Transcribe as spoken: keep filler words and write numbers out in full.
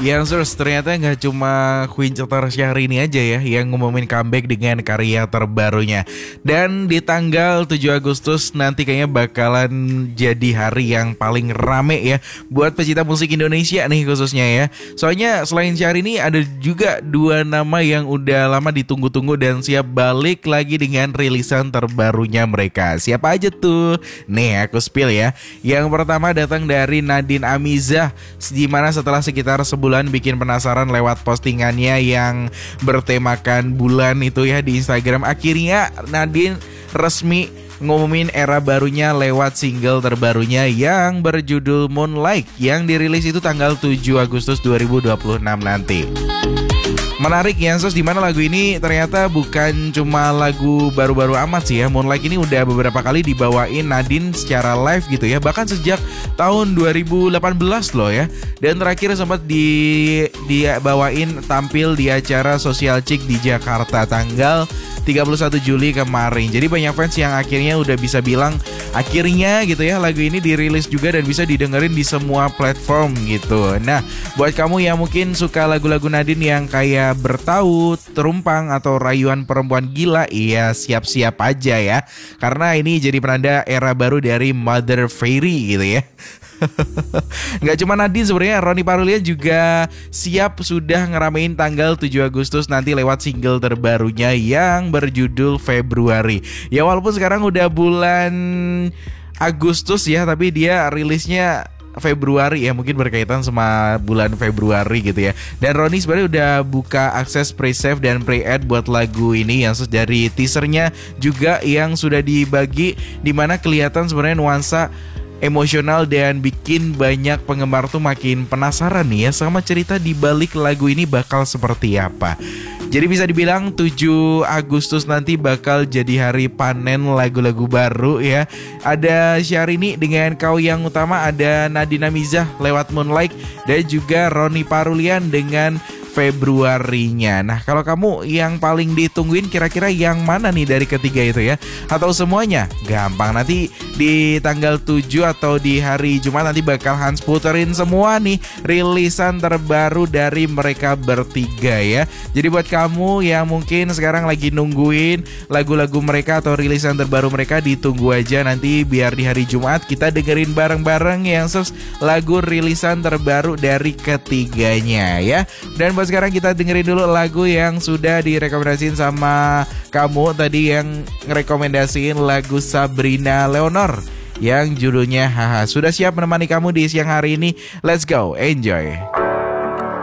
Yang terus ternyata nggak cuma Queen Cetar Syahrini aja ya yang ngumumin comeback dengan karya terbarunya. Dan di tanggal tujuh Agustus nanti kayaknya bakalan jadi hari yang paling rame ya buat pecinta musik Indonesia nih khususnya ya. Soalnya selain Syahrini ada juga dua nama yang udah lama ditunggu-tunggu dan siap balik lagi dengan rilisan terbarunya mereka. Siapa aja tuh? Nih aku spill ya. Yang pertama datang dari Nadine Amizah, di mana setelah sekitar sebulan bikin penasaran lewat postingannya yang bertemakan bulan itu ya di Instagram, akhirnya Nadine resmi ngumumin era barunya lewat single terbarunya yang berjudul Moonlight yang dirilis itu tanggal tujuh Agustus dua ribu dua puluh enam nanti. Menarik ya, sos, dimana lagu ini ternyata bukan cuma lagu baru-baru amat sih ya. Moonlight ini udah beberapa kali dibawain Nadine secara live gitu ya, bahkan sejak tahun dua ribu delapan belas loh ya. Dan terakhir sempat di dibawain tampil di acara Social Chick di Jakarta tanggal tiga puluh satu Juli kemarin. Jadi banyak fans yang akhirnya udah bisa bilang akhirnya gitu ya lagu ini dirilis juga dan bisa didengerin di semua platform gitu. Nah, buat kamu yang mungkin suka lagu-lagu Nadine yang kayak Bertaut, Terumpang atau Rayuan Perempuan Gila, iya siap-siap aja ya. Karena ini jadi penanda era baru dari Mother Fairy gitu ya. Nggak cuma Nadine sebenarnya, Ronny Parulian juga siap sudah ngeramein tanggal tujuh Agustus nanti lewat single terbarunya yang berjudul Februari. Ya walaupun sekarang udah bulan Agustus ya, tapi dia rilisnya Februari ya, mungkin berkaitan sama bulan Februari gitu ya. Dan Ronny sebenarnya udah buka akses pre-save dan pre-add buat lagu ini yang dari teasernya juga yang sudah dibagi, dimana kelihatan sebenarnya nuansa emosional dan bikin banyak penggemar tuh makin penasaran nih ya sama cerita di balik lagu ini bakal seperti apa. Jadi bisa dibilang tujuh Agustus nanti bakal jadi hari panen lagu-lagu baru ya. Ada Syahrini dengan Kau Yang Utama, ada Nadine Amizah lewat Moonlight, dan juga Ronny Parulian dengan Februarinya. Nah, kalau kamu yang paling ditungguin kira-kira yang mana nih dari ketiga itu ya? Atau semuanya? Gampang, nanti di tanggal tujuh atau di hari Jumat nanti bakal Hans puterin semua nih rilisan terbaru dari mereka bertiga ya. Jadi buat kamu yang mungkin sekarang lagi nungguin lagu-lagu mereka atau rilisan terbaru mereka, ditunggu aja nanti biar di hari Jumat kita dengerin bareng-bareng yang sus lagu rilisan terbaru dari ketiganya ya. Dan buat sekarang kita dengerin dulu lagu yang sudah direkomendasiin sama kamu tadi, yang ngerekomendasiin lagu Sabrina Leonor yang judulnya Haha. Sudah siap menemani kamu di siang hari ini. Let's go, enjoy.